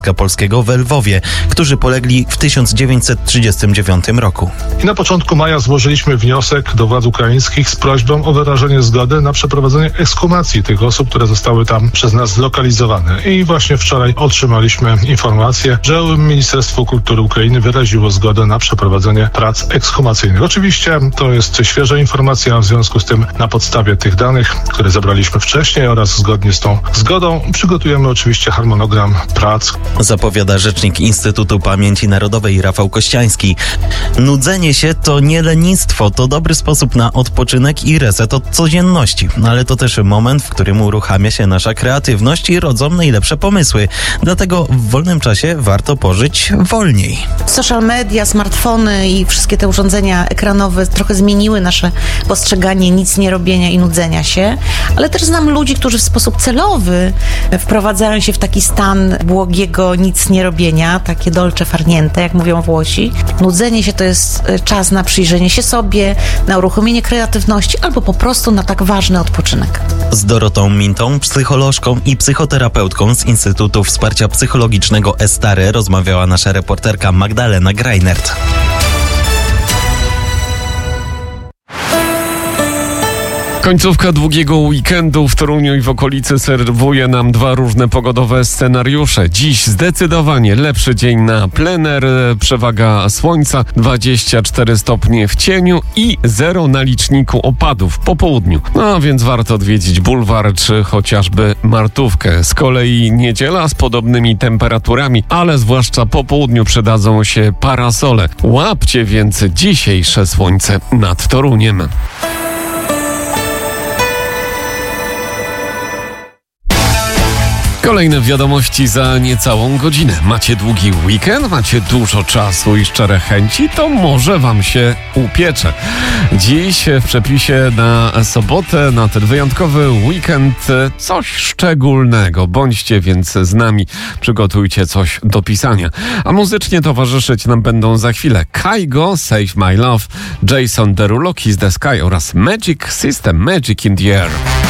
Polskiego w Lwowie, którzy polegli w 1939 roku. I na początku maja złożyliśmy wniosek do władz ukraińskich z prośbą o wyrażenie zgody na przeprowadzenie ekshumacji tych osób, które zostały tam przez nas zlokalizowane. I właśnie wczoraj otrzymaliśmy informację, że Ministerstwo Kultury Ukrainy wyraziło zgodę na przeprowadzenie prac ekshumacyjnych. Oczywiście to jest świeża informacja, w związku z tym na podstawie tych danych, które zebraliśmy wcześniej oraz zgodnie z tą zgodą przygotujemy oczywiście harmonogram prac. Zapowiada rzecznik Instytutu Pamięci Narodowej Rafał Kościański. Nudzenie się to nie lenistwo, to dobry sposób na odpoczynek i reset od codzienności. Ale to też moment, w którym uruchamia się nasza kreatywność i rodzą najlepsze pomysły. Dlatego w wolnym czasie warto pożyć wolniej. Social media, smartfony i wszystkie te urządzenia ekranowe trochę zmieniły nasze postrzeganie nic nie robienia i nudzenia się, ale też znam ludzi, którzy w sposób celowy wprowadzają się w taki stan błogiego nic nie robienia, takie dolce far niente, jak mówią Włosi. Nudzenie się to jest czas na przyjrzenie się sobie, na uruchomienie kreatywności albo po prostu na tak ważny odpoczynek. Z Dorotą Mintą, psycholożką i psychoterapeutką z Instytutu Wsparcia Psychologicznego Estare rozmawiała nasza reporterka Magdalena Greinert. Końcówka długiego weekendu w Toruniu i w okolicy serwuje nam dwa różne pogodowe scenariusze. Dziś zdecydowanie lepszy dzień na plener, przewaga słońca, 24 stopnie w cieniu i 0 na liczniku opadów po południu. No więc warto odwiedzić bulwar czy chociażby Martówkę. Z kolei niedziela z podobnymi temperaturami, ale zwłaszcza po południu przydadzą się parasole. Łapcie więc dzisiejsze słońce nad Toruniem. Kolejne wiadomości za niecałą godzinę. Macie długi weekend, macie dużo czasu i szczere chęci, to może wam się upiecze. Dziś w przepisie na sobotę, na ten wyjątkowy weekend, coś szczególnego. Bądźcie więc z nami, przygotujcie coś do pisania. A muzycznie towarzyszyć nam będą za chwilę Kygo, Save My Love, Jason Derulo, Kiss the Sky oraz Magic System, Magic in the Air.